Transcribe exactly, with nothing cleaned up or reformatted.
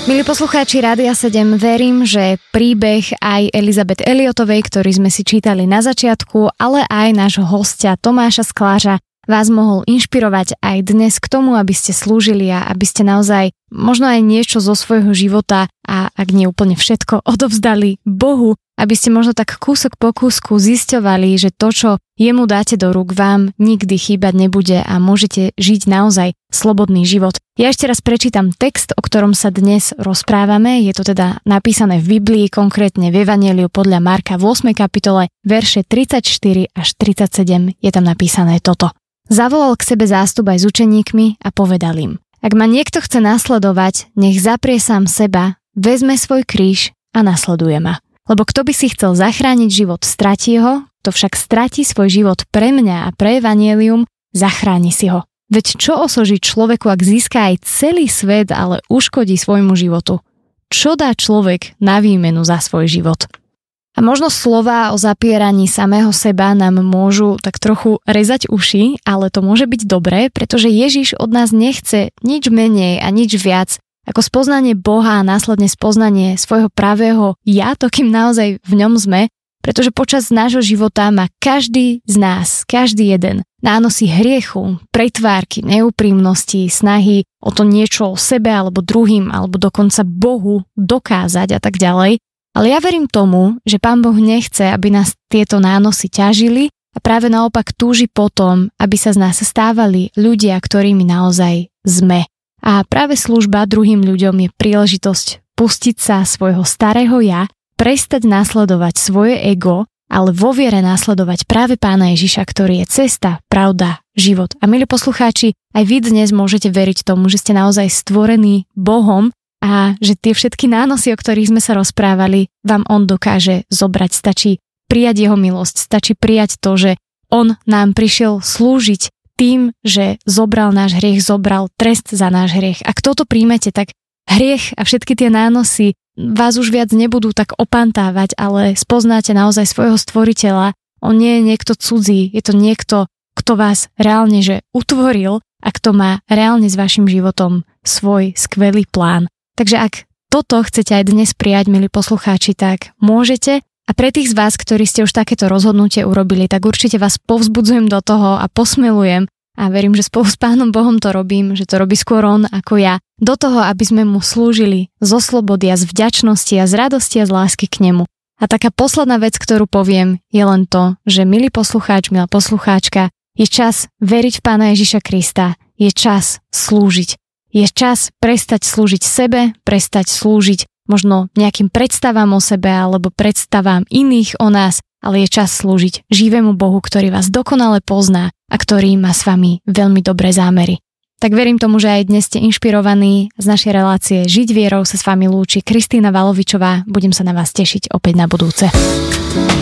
Milí poslucháči Rádia sedem, verím, že príbeh aj Elizabeth Elliotovej, ktorý sme si čítali na začiatku, ale aj nášho hostia Tomáša Skláža vás mohol inšpirovať aj dnes k tomu, aby ste slúžili a aby ste naozaj možno aj niečo zo svojho života a ak nie úplne všetko odovzdali Bohu, aby ste možno tak kúsok po kúsku zisťovali, že to, čo jemu dáte do rúk, vám nikdy chýbať nebude a môžete žiť naozaj slobodný život. Ja ešte raz prečítam text, o ktorom sa dnes rozprávame. Je to teda napísané v Biblii, konkrétne v Evanjeliu podľa Marka v ôsmej kapitole, verše tridsaťštyri až tridsaťsedem. Je tam napísané toto. Zavolal k sebe zástup aj s učeníkmi a povedal im: Ak ma niekto chce nasledovať, nech zaprie sám seba, vezme svoj kríž a nasleduje ma. Lebo kto by si chcel zachrániť život, stratí ho, kto však stratí svoj život pre mňa a pre evanjelium, zachráni si ho. Veď čo osoží človeku, ak získa aj celý svet, ale uškodí svojmu životu? Čo dá človek na výmenu za svoj život? A možno slová o zapieraní samého seba nám môžu tak trochu rezať uši, ale to môže byť dobré, pretože Ježiš od nás nechce nič menej a nič viac ako spoznanie Boha a následne spoznanie svojho pravého ja, to kým naozaj v ňom sme, pretože počas nášho života má každý z nás, každý jeden, nánosy hriechu, pretvárky, neúprimnosti, snahy o to niečo o sebe alebo druhým, alebo dokonca Bohu dokázať a tak ďalej. Ale ja verím tomu, že Pán Boh nechce, aby nás tieto nánosy ťažili a práve naopak túži potom, aby sa z nás stávali ľudia, ktorými naozaj sme. A práve služba druhým ľuďom je príležitosť pustiť sa svojho starého ja, prestať nasledovať svoje ego, ale vo viere nasledovať práve Pána Ježiša, ktorý je cesta, pravda, život. A milí poslucháči, aj vy dnes môžete veriť tomu, že ste naozaj stvorení Bohom a že tie všetky nánosy, o ktorých sme sa rozprávali, vám on dokáže zobrať. Stačí prijať jeho milosť, stačí prijať to, že on nám prišiel slúžiť tým, že zobral náš hriech, zobral trest za náš hriech. Ak toto príjmete, tak hriech a všetky tie nánosy vás už viac nebudú tak opantávať, ale spoznáte naozaj svojho stvoriteľa. On nie je niekto cudzí, je to niekto, kto vás reálne že utvoril a kto má reálne s vašim životom svoj skvelý plán. Takže ak toto chcete aj dnes prijať, milí poslucháči, tak môžete. A pre tých z vás, ktorí ste už takéto rozhodnutie urobili, tak určite vás povzbudzujem do toho a posmelujem a verím, že spolu s Pánom Bohom to robím, že to robí skôr on ako ja, do toho, aby sme mu slúžili zo slobody a z vďačnosti a z radosti a z lásky k nemu. A taká posledná vec, ktorú poviem, je len to, že milý poslucháč, milá poslucháčka, je čas veriť v Pána Ježiša Krista, je čas slúžiť. Je čas prestať slúžiť sebe, prestať slúžiť možno nejakým predstavám o sebe alebo predstavám iných o nás, ale je čas slúžiť živému Bohu, ktorý vás dokonale pozná a ktorý má s vami veľmi dobré zámery. Tak verím tomu, že aj dnes ste inšpirovaní. Z našej relácie Žiť vierou sa s vami lúči Kristýna Valovičová. Budem sa na vás tešiť opäť na budúce.